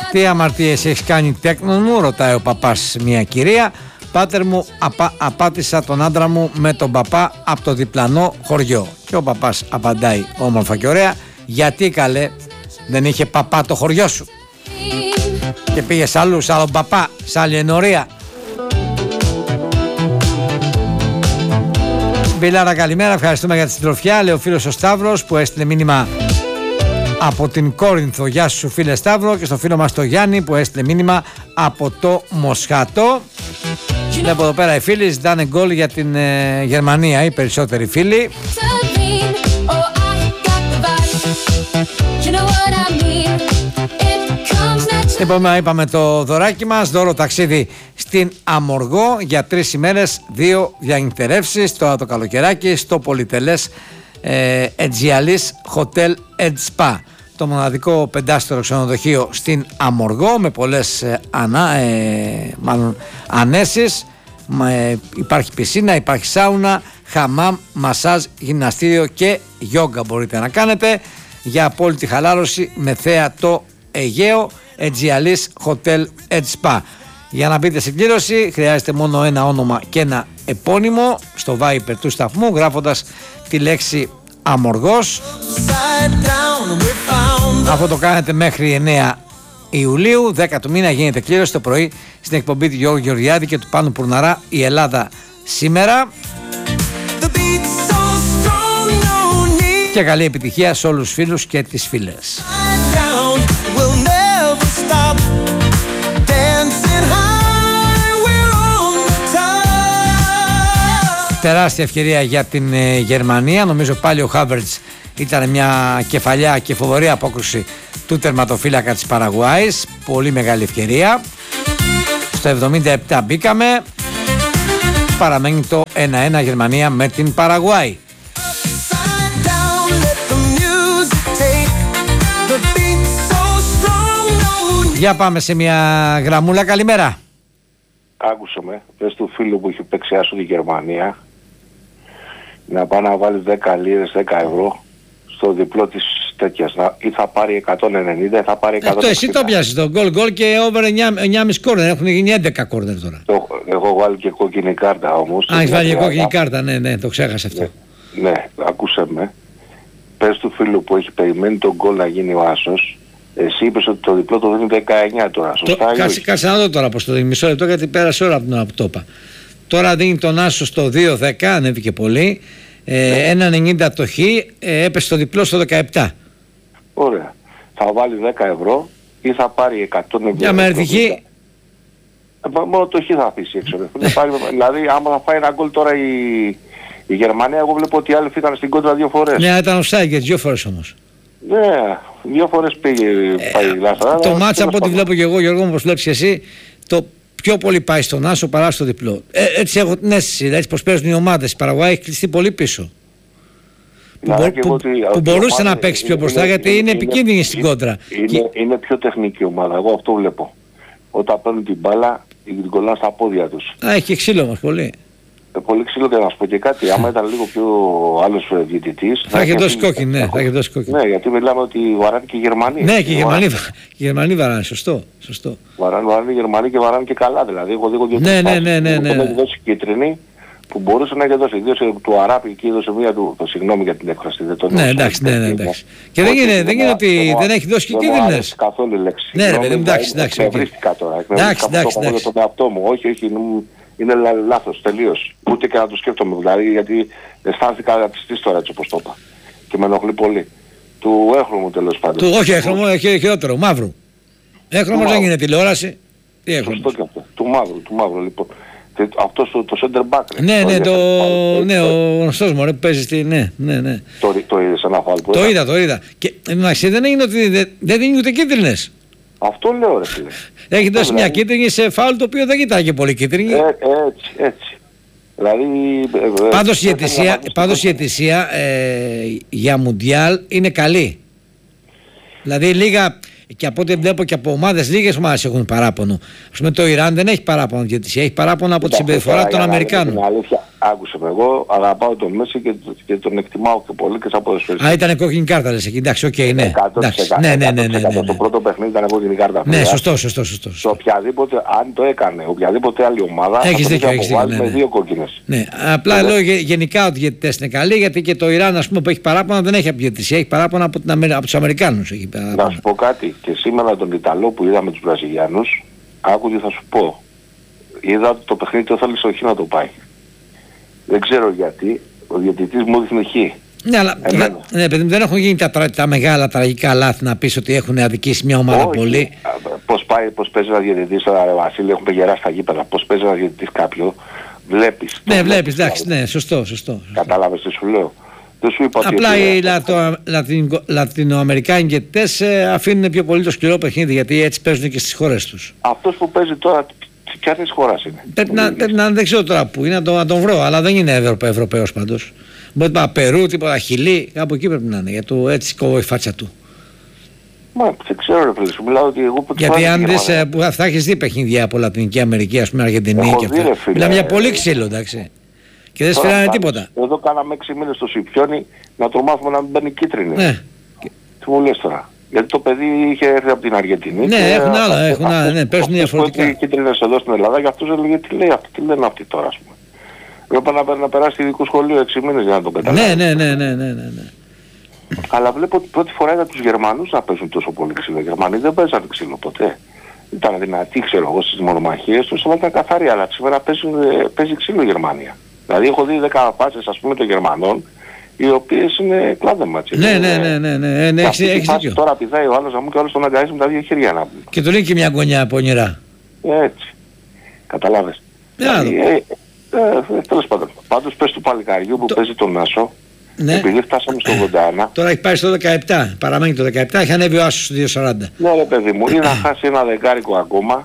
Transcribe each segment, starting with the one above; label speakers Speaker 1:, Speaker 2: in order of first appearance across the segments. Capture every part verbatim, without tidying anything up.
Speaker 1: Τι αμαρτίες έχεις κάνει τέκνον μου, ρωτάει ο παπάς μια κυρία. Πάτερ μου, απα, απάτησα τον άντρα μου με τον παπά από το διπλανό χωριό. Και ο παπάς απαντάει όμορφα και ωραία, γιατί καλέ δεν είχε παπά το χωριό σου και πήγε σ' άλλου, σ' άλλον παπά, σ' άλλη ενορία. Μπιλάρα, καλημέρα, ευχαριστούμε για τη συντροφιά. Λέει ο φίλος ο Σταύρος που έστειλε μήνυμα από την Κόρινθο. Γεια σου φίλε Σταύρο. Και στο φίλο μας το Γιάννη που έστειλε μήνυμα από το Μοσχάτο. Βλέπω εδώ πέρα οι φίλοι ζητάνε γκολ για την ε, Γερμανία, οι περισσότεροι φίλοι. Λοιπόν, είπαμε το δωράκι μας, δώρο ταξίδι στην Αμοργό για τρεις ημέρες, δύο διανυκτερεύσεις τώρα το καλοκαιράκι στο πολυτελές ε, Aegialis Hotel and Spa. Το μοναδικό πεντάστερο ξενοδοχείο στην Αμοργό με πολλές ε, ανά, ε, μάλλον ανέσεις. Ε, υπάρχει πισίνα, υπάρχει σάουνα, χαμάμ, μασάζ, γυμναστήριο και γιόγκα μπορείτε να κάνετε για απόλυτη χαλάρωση με θέα το Αιγαίο. Aegialis Hotel and Spa. Για να μπείτε στην κλήρωση χρειάζεται μόνο ένα όνομα και ένα επώνυμο στο Viber του σταθμού γράφοντας τη λέξη Αμοργός. Αυτό το κάνετε μέχρι εννέα Ιουλίου, δέκα του μήνα γίνεται κλήρωση το πρωί στην εκπομπή του Γιώργου Γεωργιάδη και του Πάνου Πουρναρά, η Ελλάδα σήμερα. Και καλή επιτυχία σε όλους τους φίλους και τις φίλες. Τεράστια ευκαιρία για την ε, Γερμανία. Νομίζω πάλι ο Χάβερτς ήταν μια κεφαλιά και φοβερή απόκρουση του τερματοφύλακα της Παραγουάης. Πολύ μεγάλη ευκαιρία. Στο εβδομήντα επτά μπήκαμε. Παραμένει το ένα ένα Γερμανία με την Παραγουάη. Για πάμε σε μια γραμμούλα. Καλημέρα.
Speaker 2: Άκουσε με, πες του φίλου που έχει παίξει άσο τη Γερμανία να πάει να βάλει δέκα λίρες, δέκα ευρώ στο διπλό της τέτοιας, να, ή θα πάρει εκατόν ενενήντα ή θα πάρει εκατόν εξήντα.
Speaker 1: Αυτό εσύ το πιάσεις το γκολ γκολ και over εννιά κόμμα πέντε κόρνερ, έχουν γίνει έντεκα κόρνερ τώρα.
Speaker 2: Το, έχω βάλει και κόκκινη κάρτα όμως.
Speaker 1: Α, έχεις βάλει και κόκκινη κάρτα, ναι, ναι, το ξέχασα αυτό.
Speaker 2: Ναι, ναι, άκουσε με, πες του φίλου που έχει περιμένει τον γκολ να γίνει ο άσος. Εσύ είπες ότι το διπλό το δίνει δεκαεννιά τώρα, σωστά?
Speaker 1: Κάτσε, κάτσε να δω τώρα πως το δίνει, μισό λεπτό γιατί πέρασε ώρα από την ώρα που το είπα. Τώρα δίνει τον άσο στο δύο δέκα, ανέβηκε πολύ, ε, ναι. ένα ενενήντα το χ, ε, έπεσε το διπλό στο δεκαεπτά.
Speaker 2: Ωραία. Θα βάλει δέκα ευρώ ή θα πάρει εκατόν ευρώ.
Speaker 1: Για με έρθει χ.
Speaker 2: Ε, μόνο το χ θα αφήσει έξω. Δηλαδή άμα θα φάει ένα γκολ τώρα η, η Γερμανία, εγώ βλέπω ότι οι άλλοι φύγανε στην κόντρα δύο φορές.
Speaker 1: Ναι, ήταν offside για δύο φορές όμως.
Speaker 2: Ναι, δύο φορές πήγε ε, πάει λάθα.
Speaker 1: Το μάτσα από ό,τι βλέπω και εγώ, Γιώργο μου, όπως βλέπεις και εσύ, το πιο πολύ πάει στον άσο παρά στο διπλό. Ε, έτσι έχω την αίσθηση, έτσι πως παίζουν οι ομάδες. Η Παραγουάη έχει κλειστεί πολύ πίσω. Που, μπο, που, ότι, που ότι μπορούσε να παίξει πιο μπροστά γιατί είναι, είναι επικίνδυνη είναι, στην κόντρα.
Speaker 2: Είναι, και... είναι πιο τεχνική ομάδα, εγώ αυτό βλέπω. Όταν παίρνουν την μπάλα, την κολλάνε στα πόδια τους.
Speaker 1: Α, έχει ξύλο όμως πολύ.
Speaker 2: Ε, πολύ ξύλο και να σου πω και κάτι, άμα ήταν λίγο πιο άλλος διαιτητής...
Speaker 1: Θα είχε δώσει κόκκινη, ναι, θα είχε δώσει κόκκινη.
Speaker 2: Ναι, γιατί μιλάμε ότι βαράνε και οι Γερμανοί.
Speaker 1: Ναι, και οι Γερμανοί, Γερμανοί βαράνε, σωστό, σωστό.
Speaker 2: Βαράνε, βαράνε οι Γερμανοί και βαράνε και καλά, δηλαδή. Εγώ δίκο
Speaker 1: διαιτητής. Ναι, ναι, ναι, ναι, ναι.
Speaker 2: Έχει δώσει κίτρινη που μπορούσε να έχει δώσει. Ιδίως του Αράπη και έδωσε μία του, το συγγνώμη για την έκφραση. Δεν τον
Speaker 1: ναι, εντάξει, ναι, ναι, εντάξει. Και δεν είναι, δεν είναι ότι δεν έχει δώσει και κίτρινες.
Speaker 2: Καθόλου λέξη.
Speaker 1: Ναι, ρε παιδί, εντάξει, εντάξει.
Speaker 2: Εκνευρίστηκα τώρα. Εκνευρίστηκα από τον εαυτό μου. Όχι, όχι. Είναι λάθος, τελείως. Ούτε και να το σκέφτομαι δηλαδή, γιατί αισθάνθηκα ρατσιστής τώρα έτσι όπως το είπα. Και με ενοχλεί πολύ. Του έχρωμου τέλος πάντων.
Speaker 1: Του, όχι έχρωμου, έχει χειρότερο, μαύρου. Έχρωμος δεν είναι τηλεόραση. Τι έχρωμος.
Speaker 2: Σωστό και αυτό. Του μαύρου, του μαύρου λοιπόν. Αυτό το, το center back.
Speaker 1: Ναι, ναι, το, ναι, ο γνωστός μου, ρε, που παίζει στη, ναι, ναι, ναι.
Speaker 2: Το, το είδες ένα φάλ που
Speaker 1: Το είδα, το είδα. Και εντάξει, δεν είναι ότι δεν δίνει ούτε κίτρινες.
Speaker 2: Αυτό λέω ρε φίλε.
Speaker 1: Έχει δώσει μια κίτρινη σε φάουλ το οποίο δεν κοιτάει και πολύ κίτρινη.
Speaker 2: Ε, έτσι, έτσι. Δηλαδή...
Speaker 1: Πάντως η αιτησία, πάντως η αιτησία ε, για Μουντιάλ είναι καλή. Δηλαδή λίγα, και από ό,τι βλέπω και από ομάδες, λίγες ομάδες έχουν παράπονο. Ας πούμε το Ιράν δεν έχει παράπονο για αιτησία, έχει παράπονο από τη συμπεριφορά των Αμερικάνων.
Speaker 2: Είναι αλήθεια. Άκουσε με, εγώ αγαπάω τον Μέση και, και τον εκτιμάω και πολύ και σαν ποδοσφαιριστή.
Speaker 1: Α, ήταν κόκκινη κάρτα λες εκεί, εντάξει, οκ, okay, ναι.
Speaker 2: εκατό τοις εκατό,
Speaker 1: ναι, ναι, ναι, ναι, ναι, ναι.
Speaker 2: Το πρώτο παιχνίδι ήταν κόκκινη κάρτα.
Speaker 1: Ναι, σωστό, σωστό, σωστό.
Speaker 2: Σε οποιαδήποτε, αν το έκανε, οποιαδήποτε άλλη ομάδα,
Speaker 1: έχεις
Speaker 2: θα
Speaker 1: δίκιο,
Speaker 2: το
Speaker 1: έχεις
Speaker 2: είχε
Speaker 1: δίκιο, ναι,
Speaker 2: με
Speaker 1: ναι.
Speaker 2: δύο κόκκινες.
Speaker 1: Ναι, απλά λέω γε, γενικά ότι οι διαιτητές είναι καλοί, γιατί και το Ιράν, ας πούμε, που έχει παράπονα δεν έχει από διαιτησία, έχει παράπονα από, την Αμερι... από τους Αμερικάνους. Έχει
Speaker 2: να σου πω κάτι, και σήμερα τον Ιταλό που είδαμε τους Βραζιλιάνους, άκου τι θα σου πω. Είδα ότι το παιχνίδι το θέλει στο χ να το πάει. Δεν ξέρω γιατί, ο διαιτητής μου έδειχνε χ.
Speaker 1: Ναι, αλλά ναι, παιδί, δεν έχουν γίνει τα, τα μεγάλα τραγικά λάθη να πεις ότι έχουν αδικήσει μια ομάδα. Όχι, πολύ.
Speaker 2: Πώς πάει, πώς παίζει ένα διαιτητής τώρα, ρε Βασίλη, έχουν γεράσει στα γήπεδα. Πώς παίζει ένα διαιτητής κάποιο, βλέπεις.
Speaker 1: Ναι, βλέπεις, εντάξει, ναι, σωστό, σωστό.
Speaker 2: Κατάλαβες τι σου λέω. Δεν σου είπα.
Speaker 1: Απλά οι λατο, λατινο, λατινοαμερικάνοι διαιτητές αφήνουν πιο πολύ το σκληρό παιχνίδι, γιατί έτσι παίζουν και στις χώρες τους.
Speaker 2: Αυτός που παίζει τώρα, ποια της χώρας είναι.
Speaker 1: Πρέπει να, πρέπει να δεν ξέρω τώρα που είναι, να τον, να τον βρω, αλλά δεν είναι Ευρωπα, Ευρωπαίος πάντως. Μπορεί να πάει Περού, τίποτα Χιλή, κάπου εκεί πρέπει να είναι, για το έτσι κόβω η φάτσα του.
Speaker 2: Μα δεν ξέρω ρε φίλε, σου μιλάω ότι εγώ που
Speaker 1: γιατί αν δεις, ε, που θα έχεις δει παιχνίδια από Λατινική Αμερική, ας πούμε Αργεντινή και αυτά. Μιλάμε για πολύ ξύλο, εντάξει. Και δεν σφυράνε τίποτα.
Speaker 2: Εδώ κάναμε έξι μήνες στο Σιπιόνι να το μάθουμε να μην μπαίνει κίτρινη.
Speaker 1: Ναι.
Speaker 2: Τι μου λες τώρα. Γιατί το παιδί είχε έρθει από την Αργεντινή.
Speaker 1: Ναι,
Speaker 2: και
Speaker 1: έχουν άλλα, έχουν άλλα, ναι, παίζουν διαφορετικά.
Speaker 2: Αυτός που κίτρινες εδώ στην Ελλάδα, για αυτούς έλεγε τι λέει αυτή, τι λένε αυτοί τώρα, ας πούμε. Πρέπει να, να περάσει ειδικού σχολείου έξι μήνες για να τον καταλάβει.
Speaker 1: Ναι, ναι, ναι, ναι, ναι, ναι.
Speaker 2: Αλλά βλέπω ότι πρώτη φορά είδα τους Γερμανούς να παίζουν τόσο πολύ ξύλο. Οι Γερμανοί δεν παίζαν ξύλο ποτέ. Ήταν δυνατοί, ξέρω εγώ, στις μονομαχίες τους, αλλά ήταν καθαροί. Αλλά σήμερα παίζουν, παίζει ξύλο η Γερμανία. Δηλαδή έχω δει δέκα φάσεις, ας πούμε, των Γερμανών, οι οποίες είναι κλάδεμα, έτσι.
Speaker 1: Ναι, ναι, ναι, ναι, ναι, ναι, έχεις, έχεις δίκιο.
Speaker 2: Τώρα πηδάει ο άλλος να μου και ο άλλος τον αγκαλίζει με τα δύο χέρια να πούμε.
Speaker 1: Και του λέει και μια γωνιά πονηρά.
Speaker 2: Έτσι. Καταλάβες.
Speaker 1: Yeah,
Speaker 2: δηλαδή, ε, ε, ε, τέλος πάντων. Πάντως πες του παλικαριού που το... παίζει τον Άσο, ναι. Επειδή φτάσαμε στο ογδόντα ένα.
Speaker 1: Τώρα έχει πάει στο δεκαεπτά, παραμένει το δεκαεπτά, έχει ανέβει ο Άσος στο δύο σαράντα.
Speaker 2: Ναι ρε παιδί μου, ή να χάσει ένα δεκάρικο ακόμα,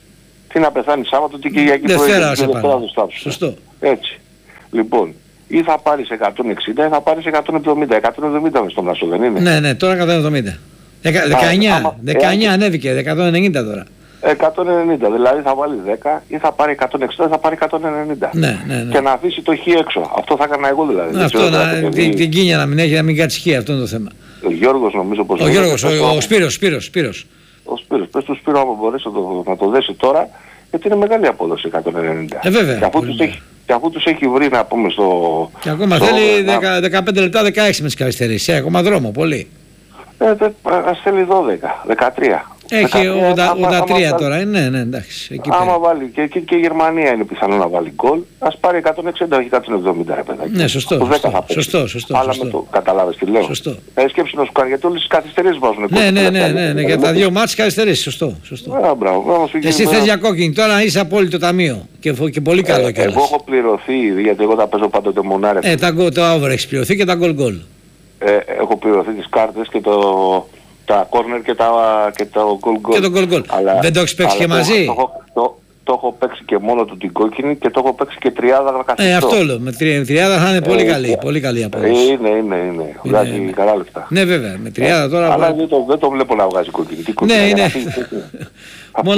Speaker 2: τι να πεθάνει Σάββατο, την Κυριακή
Speaker 1: Δευτέρα σε πάνω. Σωστό.
Speaker 2: Έτσι. Λοιπόν, ή θα πάρεις εκατόν εξήντα ή θα πάρεις εκατόν εβδομήντα. εκατόν εβδομήντα με στον Άσο δεν είναι.
Speaker 1: Ναι, ναι, τώρα εκατόν εβδομήντα. δεκαεννιά, δεκαεννιά ανέβηκε, εκατόν ενενήντα τώρα.
Speaker 2: εκατόν ενενήντα, δηλαδή θα βάλει δέκα ή θα πάρει εκατόν εξήντα ή θα πάρει εκατόν ενενήντα.
Speaker 1: Ναι, ναι, ναι.
Speaker 2: Και να αφήσει το χ έξω. Αυτό θα έκανα εγώ δηλαδή.
Speaker 1: Αυτό, να, να, την, την κίνια να μην έχει, να μην κάτσει χ, αυτό είναι το θέμα.
Speaker 2: Ο Γιώργος νομίζω πως...
Speaker 1: Ο Γιώργος, ο, ο, ο Σπύρος, Σπύρος, Σπύρος.
Speaker 2: Ο Σπύρος, πες του Σπύρο άμα μπορέσει να το, να το δέσει τώρα, γιατί είναι μεγάλη απόδοση εκατόν ενενήντα.
Speaker 1: Ε, βέβαια.
Speaker 2: Και αφού, τους έχει, και αφού τους έχει βρει να πούμε στο...
Speaker 1: Και ακόμα στο, θέλει να... δεκαπέντε λεπτά, δεκαέξι με τις καθυστερήσεις. Ε, ακόμα δρόμο, πολύ.
Speaker 2: Ε, δε, ας θέλει δώδεκα, δεκατρία.
Speaker 1: Έχει ογδόντα τρία τώρα, ναι, ναι, εντάξει. Εκεί
Speaker 2: άμα
Speaker 1: πέρα.
Speaker 2: βάλει, και, και, και η Γερμανία είναι πιθανό να βάλει γκολ, ας πάρει εκατόν εξήντα, όχι εκατόν εβδομήντα ρε παιδάκι.
Speaker 1: Ναι, σωστό,
Speaker 2: το
Speaker 1: σωστό, σωστό, σωστό,
Speaker 2: αλλά
Speaker 1: σωστό.
Speaker 2: με το, καταλάβες τι λέω.
Speaker 1: Σωστό.
Speaker 2: Ε, σκέψου να σου κάνει, γιατί όλες τις καθυστερήσεις βάζουν.
Speaker 1: Ναι, ναι, ναι, ναι, ναι, για τα δύο μάτς καθυστερήσεις, σωστό, σωστό.
Speaker 2: Ε, μπράβο,
Speaker 1: εσύ θες για κόκκινη, τώρα είσαι απόλυτο ταμείο και, και πολύ καλό
Speaker 2: ε,
Speaker 1: κιόλας.
Speaker 2: Εγώ έχω πληρωθεί ήδη, γιατί εγώ τα παίζω πάντοτε μονάρια.
Speaker 1: Ε, τα, το over έχεις πληρωθεί και τα γκολ γκολ.
Speaker 2: Ε, έχω πληρωθεί τις κάρτες και το... τα corner και, τα, και το goal goal.
Speaker 1: Και το goal goal. Αλλά, δεν το έχεις παίξει και
Speaker 2: το,
Speaker 1: μαζί.
Speaker 2: Το, το, το, το έχω παίξει και μόνο του την κόκκινη και το έχω παίξει και τριάδα καθιστό.
Speaker 1: Ε, αυτό λέω. Με τριάδα θα είναι πολύ ε, καλή. Ε, πολύ καλή απόδοση.
Speaker 2: Είναι, είναι, είναι. Βγάζει είναι, καλά λεφτά.
Speaker 1: Ναι βέβαια. Με τριάδα τώρα...
Speaker 2: Αλλά δεν το, δεν το βλέπω να βγάζει κόκκινη. Τι κόκκινη
Speaker 1: ναι, είναι. Μόνο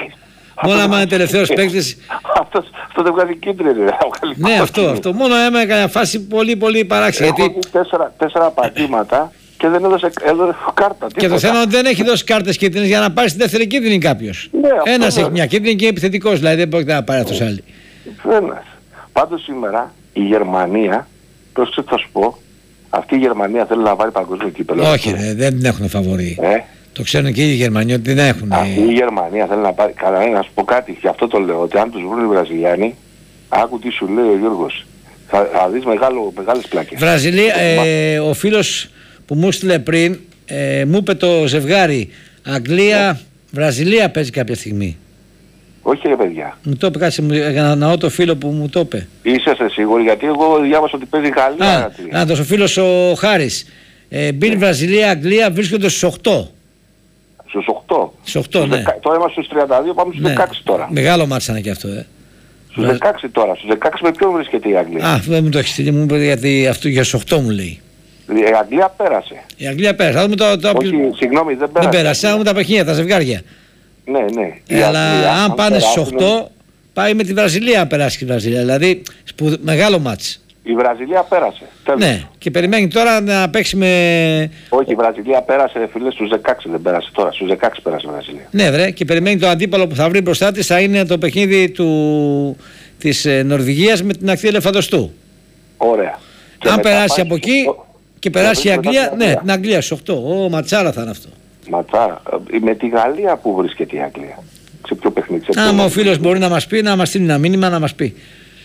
Speaker 1: άμα είναι τελευταίος παίκτης...
Speaker 2: Αυτός, αυτό δεν βγάζει κίτρινη.
Speaker 1: Ναι, αυτό, αυτό. Μόνο έμενα μια φάση πολύ πολύ παράξενη.
Speaker 2: Έχω τέσσερα, τέσσερα πατήματα και δεν έδωσε, έδωσε κάρτα.
Speaker 1: Και το θέμα είναι ότι δεν έχει δώσει κάρτες κίτρινες για να πάρει στη δεύτερη κίτρινη κάποιος.
Speaker 2: Ναι,
Speaker 1: ένας έχει μια κίτρινη και είναι επιθετικός, δηλαδή δεν πρόκειται να πάρει αυτός άλλη.
Speaker 2: Ένας. Πάντως σήμερα η Γερμανία, πρόσεξε θα σου πω, αυτή η Γερμανία θέλει να βάλει παγκόσμιο κύπελλο.
Speaker 1: Όχι, ρε, δεν την έχουν φαβορεί.
Speaker 2: Ε?
Speaker 1: Το ξέρουν και οι Γερμανοί ότι δεν έχουν.
Speaker 2: Αυτή η Γερμανία θέλει να πάρει. Καλά, να σου πω κάτι, γι' αυτό το λέω, ότι αν τους βρουν οι Βραζιλιάνοι, άκου τι σου λέει ο Γιώργος. Θα, θα δεις μεγάλο, μεγάλες πλάκες.
Speaker 1: Βραζιλία, ε, ο φίλος που μου έστειλε πριν, ε, μου είπε το ζευγάρι Αγγλία, yeah. Βραζιλία παίζει κάποια στιγμή.
Speaker 2: Όχι ρε παιδιά.
Speaker 1: Μου το είπε κάτι, να ναώ το φίλο που μου το είπε.
Speaker 2: Είσαι σίγουροι, γιατί εγώ διάβασα ότι παίζει Γαλλία.
Speaker 1: Α, να το ο φίλος ο Χάρης. Ε, Μπιν, yeah. Βραζιλία, Αγγλία βρίσκονται στους οκτώ.
Speaker 2: Στους οκτώ.
Speaker 1: Στους οκτώ, ναι.
Speaker 2: δεκα... Τώρα είμαστε στους τριάντα δύο, πάμε στους ναι. δεκαέξι τώρα.
Speaker 1: Μεγάλο μάτσανε και αυτό, ε.
Speaker 2: Στους δεκαέξι τώρα. Στους δεκαέξι με ποιον βρίσκεται η Αγγλία.
Speaker 1: Α, δεν μου το έχει στείλει, μου είπε γιατί αυτό για στους οκτώ μου λέει.
Speaker 2: Η Αγγλία πέρασε.
Speaker 1: Η Αγγλία πέρασε. Θα δούμε το, το...
Speaker 2: Όχι, συγγνώμη, δεν πέρασε.
Speaker 1: Δεν πέρασε, θα δούμε τα παιχνίδια, τα ζευγάρια.
Speaker 2: Ναι, ναι.
Speaker 1: Ε, αλλά Αγγλία, αν πάνε στους οκτώ, πάει με τη Βραζιλία, περάσει και η Βραζιλία. Δηλαδή, σπου... μεγάλο μάτς.
Speaker 2: Η Βραζιλία πέρασε. Τέλος.
Speaker 1: Ναι, και περιμένει τώρα να παίξει με.
Speaker 2: Όχι, η Βραζιλία πέρασε, ρε φίλε, στους δεκαέξι δεν πέρασε τώρα. Στους δεκαέξι πέρασε η Βραζιλία.
Speaker 1: Ναι, βρε, και περιμένει το αντίπαλο που θα βρει μπροστά της θα είναι το παιχνίδι του... της Νορβηγίας με την ακτή Ελεφαντοστού.
Speaker 2: Ωραία. Και
Speaker 1: αν
Speaker 2: μετά
Speaker 1: περάσει
Speaker 2: πάει
Speaker 1: από
Speaker 2: στο...
Speaker 1: εκεί και περάσει η Αγγλία,
Speaker 2: Αγγλία.
Speaker 1: ναι, την Αγγλία στους οκτώ. Ω, ματσάρα θα είναι αυτό.
Speaker 2: Ματσάρα. Με τη Γαλλία που βρίσκεται η Αγγλία. Σε ποιο παιχνίδι. Σε ποιο
Speaker 1: Άμα ο
Speaker 2: παιχνίδι.
Speaker 1: φίλος μπορεί να μας πει, να μας στείλει ένα μήνυμα να μας πει.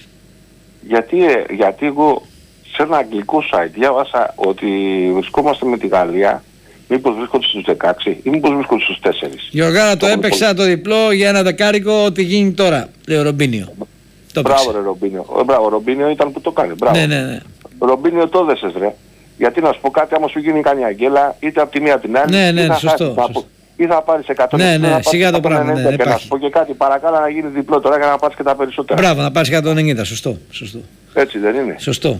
Speaker 2: Γιατί, ε, γιατί εγώ σε ένα αγγλικό site διάβασα ότι βρισκόμαστε με τη Γαλλία, μήπως βρίσκονται στους δεκαέξι ή μήπως βρίσκονται στους τέσσερα.
Speaker 1: Γιωργάρα, το έπαιξα το διπλό για ένα δεκάρικο, ό,τι γίνει τώρα, λέει ο Ρομπίνιο. Το
Speaker 2: Μπράβο
Speaker 1: έπαιξε.
Speaker 2: ρε Ρομπίνιο. Ε, μπράβο, Ρομπίνιο ήταν που το κάνει. Μπράβο.
Speaker 1: Ναι, ναι, ναι.
Speaker 2: Ρομπίνιο το δέσες ρε. Γιατί να σου πω κάτι, άμα σου γίνει κανένα αγγέλα, είτε από τη μία την άλλη,
Speaker 1: Ναι, ναι,
Speaker 2: ή, θα
Speaker 1: σωστό,
Speaker 2: χάσεις,
Speaker 1: σωστό.
Speaker 2: ή θα πάρεις εκατό.
Speaker 1: Ναι, ναι, σιγά το πράγμα, ναι, δεν
Speaker 2: και να
Speaker 1: υπάρχει.
Speaker 2: σου πω και κάτι, παρακάλα να γίνει διπλό τώρα για να πάρεις και τα περισσότερα.
Speaker 1: Μπράβο, να πάρεις εκατόν ενενήντα, σωστό, σωστό.
Speaker 2: Έτσι δεν είναι.
Speaker 1: Σωστό.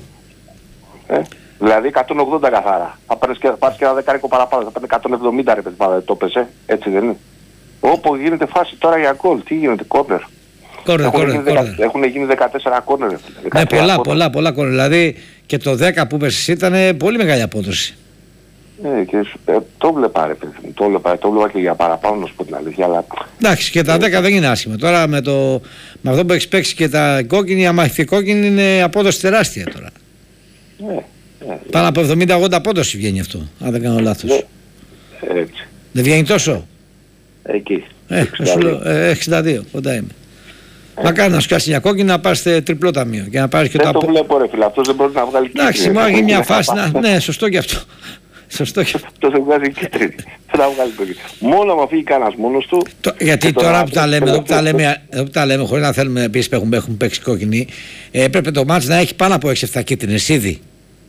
Speaker 2: Ε? Δηλαδή εκατόν ογδόντα καθαρά. Θα πάρεις και, πάρεις και ένα δεκάρικο παραπάνω, θα παίρνει εκατόν εβδομήντα ρε παιδί, το πέσε. Έτσι δεν είναι. Όπου γίνεται φάση τώρα για γκολ, τι γίνεται, κόρνερ.
Speaker 1: Κόρνερ,
Speaker 2: Έχουν,
Speaker 1: κόρνερ,
Speaker 2: γίνει δεκα-
Speaker 1: κόρνερ.
Speaker 2: έχουν γίνει δεκατέσσερα κόρνερ. ρε φίλε,
Speaker 1: Ναι,
Speaker 2: δεκατρία
Speaker 1: πολλά,
Speaker 2: κόρνερ.
Speaker 1: πολλά, πολλά κόρνερ. Δηλαδή και το δέκα που πέρσι ήταν πολύ μεγάλη απόδοση.
Speaker 2: Ε, και, σου- ε, το βλέπα ρε παιδί μου, το βλέπα, το βλέπα και για παραπάνω να σου πω την αλήθεια, αλλά
Speaker 1: Εντάξει, και τα δέκα δεν είναι άσχημα. Τώρα με, το, με αυτό που έχει παίξει και τα κόκκινη, άμα έχει κόκκινη είναι απόδοση τεράστια τώρα.
Speaker 2: ναι, ναι,
Speaker 1: Πάνω από εβδομήντα ογδόντα απόδοση βγαίνει αυτό, αν δεν κάνω λάθος.
Speaker 2: ναι, έτσι,
Speaker 1: Δεν βγαίνει τόσο.
Speaker 2: εκεί.
Speaker 1: Ε, σου λέω, ε, εξήντα δύο, κοντά είμαι. Μακάρι να σου κάτσει μια κόκκινη να πάρεις τε- τριπλό ταμείο και να πάρεις και
Speaker 2: Δεν
Speaker 1: το
Speaker 2: το
Speaker 1: απο...
Speaker 2: βλέπω ρε φίλε, αυτός δεν μπορεί να βγάλει κίτρινη.
Speaker 1: Εντάξει, μου έγινε μια φάση να... Ναι, σωστό και αυτό. Σωστό και αυτό.
Speaker 2: Αυτό δεν βγάζει κίτρινη. Δεν θα βγάλει κόκκινη. Μόνο άμα φύγει κανένας μόνος του.
Speaker 1: Το- Γιατί
Speaker 2: και τον
Speaker 1: τώρα που
Speaker 2: άνθρωπο
Speaker 1: τα λέμε, εδώ που τα
Speaker 2: τελευταίο.
Speaker 1: λέμε, εδώ που τα λέμε χωρίς να θέλουμε επίσης που έχουμε, έχουμε παίξει κόκκινη, ε, έπρεπε το μάτς να έχει πάνω από έξι εφτά κίτρινες ήδη.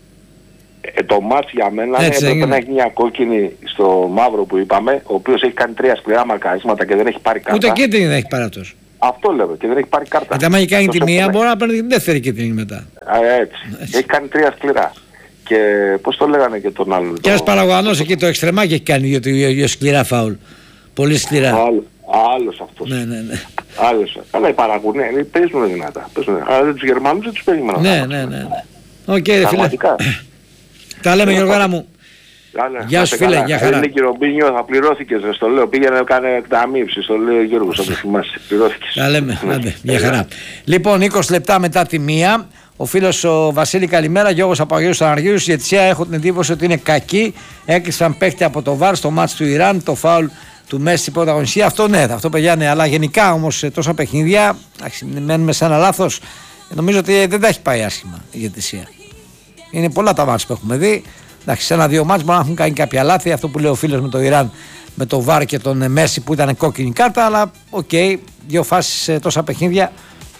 Speaker 2: Ε, το μάτς για μένα
Speaker 1: Έτσι δεν
Speaker 2: έπρεπε
Speaker 1: είναι.
Speaker 2: να έχει μια κόκκινη στο μαύρο που είπαμε, ο οποίος έχει κάνει τρία σκληρά μαρκαρίσματα και δεν έχει πάρει κάρτα.
Speaker 1: Ούτε κίτρινη δεν έχει πάρει αυτός.
Speaker 2: Αυτό λέω και δεν έχει πάρει κάρτα.
Speaker 1: Γιατί άμα έχει κάνει τη
Speaker 2: Αυτός
Speaker 1: μία,
Speaker 2: έπρεπε-
Speaker 1: μπορεί να παίρνει την δεύτερη κίτρινη μετά.
Speaker 2: Α, έτσι. Έχει κάνει τρία σκληρά. Και πώς το λέγανε και τον άλλον.
Speaker 1: Και ένας
Speaker 2: το-
Speaker 1: Παραγωγανός εκεί το εξτρεμάκι έχει κάνει δύο, δύο, δύο σκληρά φάουλ. Πολύ σκληρά.
Speaker 2: Άλλο, άλλος αυτός.
Speaker 1: Ναι, ναι, ναι.
Speaker 2: Άλλος. Αλλά οι παραγωγοί ναι, παίζουν δυνατά. Παίζουν. Αλλά δεν τους Γερμανούς δεν τους περίμενα.
Speaker 1: Ναι, ναι, ναι, ναι. Οκ, ρε φίλε.
Speaker 2: Πραγματικά.
Speaker 1: Τα λέμε, Γιωργάρα μου.
Speaker 2: Καλά,
Speaker 1: Γεια
Speaker 2: να
Speaker 1: σου,
Speaker 2: είστε
Speaker 1: φίλε,
Speaker 2: καλά.
Speaker 1: για χαρά.
Speaker 2: Είναι και Ρομπίνιο, θα πληρώθηκες, ρε, στο λέω. Πήγαινε να κάνει εκταμείευση, στο λέει ο Γιώργος, αν το θυμάσαι. Πληρώθηκες.
Speaker 1: Τα λέμε,
Speaker 2: Ναι.
Speaker 1: άντε, για χαρά. Λοιπόν, είκοσι λεπτά μετά τη μία, ο φίλος ο Βασίλη, καλημέρα. Γιώργος από Αγίους Αναργύρους. Η Ετσία έχω την εντύπωση ότι είναι κακή. Έκλεισαν παίχτη από το βαρ στο μάτς του Ιράν. Το φάουλ του Μέση στην πρωταγωνιστία. Αυτό ναι, αυτό παιδιά ναι. Αλλά γενικά όμως σε τόσα παιχνίδια, εντάξει, μένουμε σε ένα λάθος. Νομίζω ότι δεν τα έχει πάει άσχημα η Ετσία. Είναι πολλά τα μάτς που έχουμε δει. Εντάξει, σε ένα-δύο μάτς μπορεί να έχουν κάνει κάποια λάθη. Αυτό που λέει ο φίλος με το Ιράν, με το βαρ και τον Μέση που ήταν κόκκινη κάρτα. Αλλά οκ, okay, δύο φάσεις σε τόσα παιχνίδια.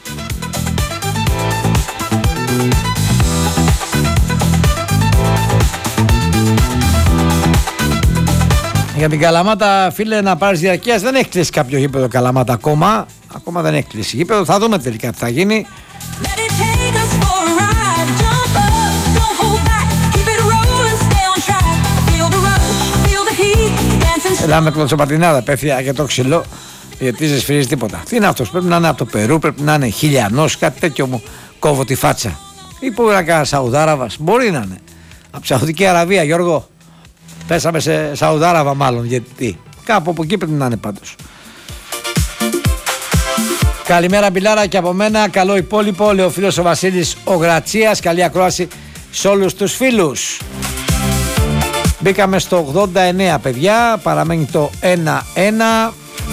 Speaker 1: Για την Καλαμάτα, φίλε, να πάρεις διαρκείας, δεν έχει κλείσει κάποιο γήπεδο Καλαμάτα ακόμα. Ακόμα δεν έχει κλείσει γήπεδο. Θα δούμε τελικά τι θα γίνει.
Speaker 3: Let it take us for a ride. Jump up, don't hold back. Keep it rolling, stay on track. Feel the rush, feel the heat. Dancing
Speaker 1: Έλα με κλωτσοπατινάδα, πέφτει για το ξυλό. Γιατί δεν σφυρίζει τίποτα. Τι είναι αυτός, πρέπει να είναι από το Περού, πρέπει να είναι χιλιανός, κάτι τέτοιο μου κόβω τη φάτσα. Ή μπορεί να κάνει Σαουδάραβας, μπορεί να είναι. Από Σαουδική Αραβία, Γιώργο. Πέσαμε σε Σαουδάραβα, μάλλον. Γιατί κάπου από εκεί πρέπει να είναι πάντως. Καλημέρα, Μπιλάρα, και από μένα. Καλό υπόλοιπο, λέει ο φίλος ο Βασίλης ο Γρατσίας. Καλή ακρόαση σε όλους τους φίλους. Μπήκαμε στο ογδόντα εννέα, παιδιά. Παραμένει το ένα ένα.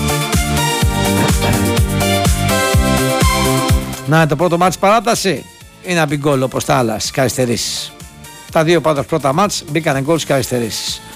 Speaker 1: Να είναι το πρώτο μάτς παράταση. Είναι να μπει γκολ όπως τα άλλα στις καθυστερήσεις. Τα δύο πάντως πρώτα μάτς μπήκανε γκολ στις καθυστερήσεις.